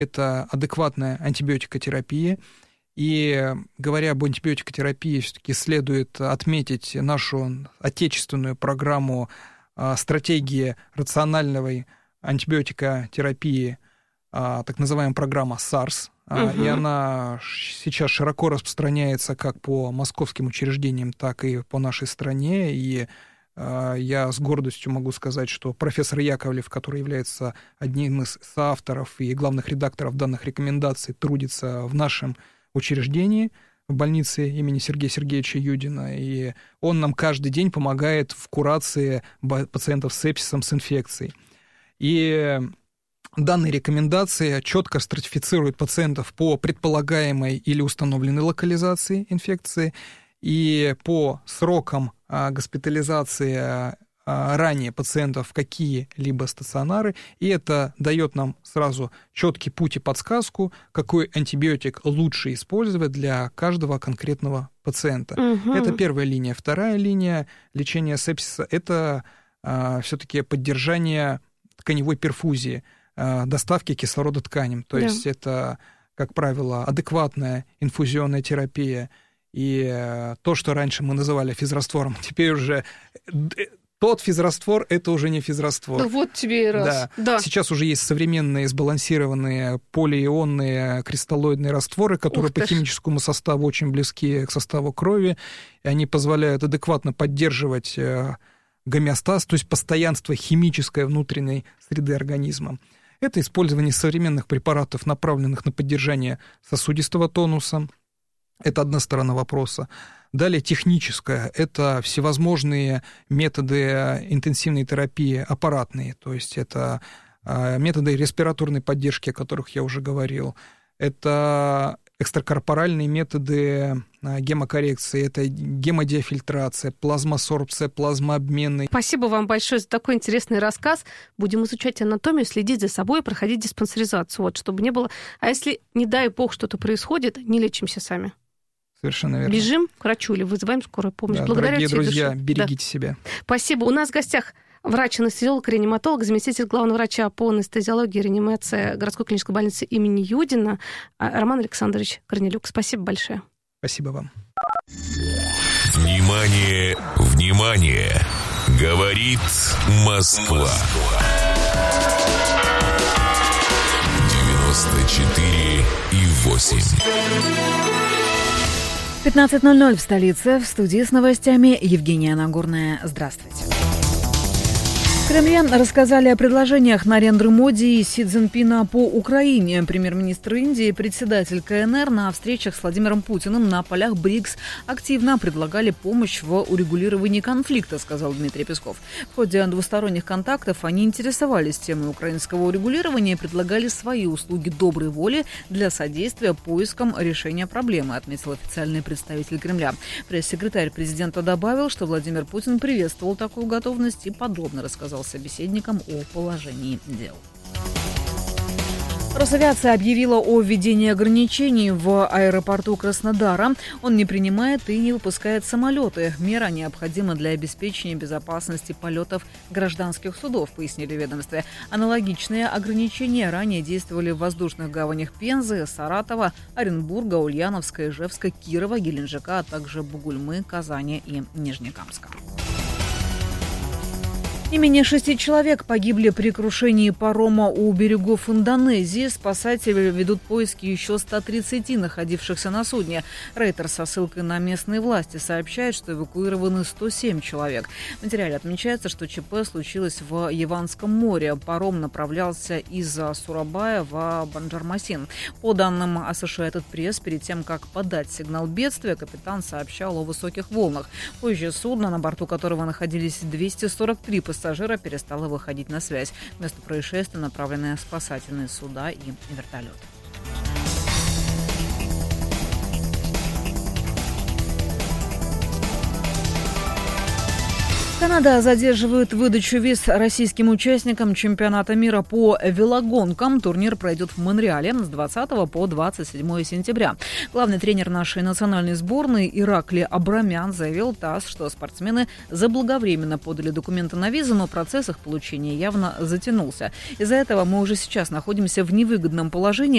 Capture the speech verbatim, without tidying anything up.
это адекватная антибиотикотерапия. И говоря об антибиотикотерапии, все-таки следует отметить нашу отечественную программу стратегии рациональной антибиотикотерапии, так называемая программа САРС. Угу. И она сейчас широко распространяется как по московским учреждениям, так и по нашей стране. И я с гордостью могу сказать, что профессор Яковлев, который является одним из соавторов и главных редакторов данных рекомендаций, трудится в нашем учреждении, в больнице имени Сергея Сергеевича Юдина, и он нам каждый день помогает в курации пациентов с сепсисом, с инфекцией. И данные рекомендации четко стратифицируют пациентов по предполагаемой или установленной локализации инфекции и по срокам госпитализации ранее пациентов в какие-либо стационары, и это дает нам сразу четкий путь и подсказку, какой антибиотик лучше использовать для каждого конкретного пациента. Угу. Это первая линия. Вторая линия лечения сепсиса — это а, все-таки поддержание тканевой перфузии, а, доставки кислорода тканям. То да. есть это, как правило, адекватная инфузионная терапия. И а, то, что раньше мы называли физраствором, теперь уже... Тот физраствор — это уже не физраствор. Да вот тебе и раз. Да. Да. Сейчас уже есть современные сбалансированные полиионные кристаллоидные растворы, которые по химическому составу очень близки к составу крови, и они позволяют адекватно поддерживать гомеостаз, то есть постоянство химической внутренней среды организма. Это использование современных препаратов, направленных на поддержание сосудистого тонуса. Это одна сторона вопроса. Далее техническая — это всевозможные методы интенсивной терапии аппаратные, то есть это методы респираторной поддержки, о которых я уже говорил, это экстракорпоральные методы гемокоррекции, это гемодиафильтрация, плазмосорбция, плазмообменный. Спасибо вам большое за такой интересный рассказ. Будем изучать анатомию, следить за собой и проходить диспансеризацию, вот, чтобы не было... А если, не дай бог, что-то происходит, не лечимся сами. Совершенно верно. Бежим к врачу или вызываем скорую помощь. Да, Благодарю дорогие тебя, друзья, души. берегите да. себя. Спасибо. У нас в гостях врач-анестезиолог, реаниматолог, заместитель главного врача по анестезиологии и реанимации городской клинической больницы имени Юдина Роман Александрович Корнелюк. Спасибо большое. Спасибо вам. Внимание, внимание! Говорит Москва. девяносто четыре и восемь. пятнадцать ноль ноль в столице. В студии с новостями Евгения Нагорная. Здравствуйте. В Кремле рассказали о предложениях Нарендры Моди и Си Цзиньпина по Украине. Премьер-министр Индии и председатель ка эн эр на встречах с Владимиром Путиным на полях БРИКС активно предлагали помощь в урегулировании конфликта, сказал Дмитрий Песков. В ходе двусторонних контактов они интересовались темой украинского урегулирования и предлагали свои услуги доброй воли для содействия поискам решения проблемы, отметил официальный представитель Кремля. Пресс-секретарь президента добавил, что Владимир Путин приветствовал такую готовность и подробно рассказал собеседникам о положении дел. Росавиация объявила о введении ограничений в аэропорту Краснодара. Он не принимает и не выпускает самолеты. Мера необходима для обеспечения безопасности полетов гражданских судов, пояснили в ведомстве. Аналогичные ограничения ранее действовали в воздушных гаванях Пензы, Саратова, Оренбурга, Ульяновска, Ижевска, Кирова, Геленджика, а также Бугульмы, Казани и Нижнекамска. Не менее шести человек погибли при крушении парома у берегов Индонезии. Спасатели ведут поиски еще ста тридцати находившихся на судне. Рейтер со ссылкой на местные власти сообщает, что эвакуированы сто семь человек. В материале отмечается, что ЧП случилось в Яванском море. Паром направлялся из Сурабая в Банджармасин. По данным Associated Press, перед тем, как подать сигнал бедствия, капитан сообщал о высоких волнах. Позже судно, на борту которого находились двести сорок три пассажира, Пассажира перестала выходить на связь. В место происшествия направлены спасательные суда и вертолеты. Канада задерживает выдачу виз российским участникам чемпионата мира по велогонкам. Турнир пройдет в Монреале с двадцатого по двадцать седьмое сентября. Главный тренер нашей национальной сборной Иракли Абрамян заявил ТАСС, что спортсмены заблаговременно подали документы на визу, но процесс их получения явно затянулся. Из-за этого мы уже сейчас находимся в невыгодном положении.